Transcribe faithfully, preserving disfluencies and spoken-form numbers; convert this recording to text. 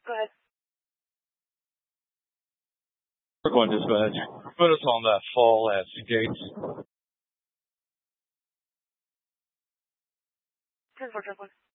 go ahead. Quick one, just go ahead. Put us on that fall at Skates. ten four, ten four.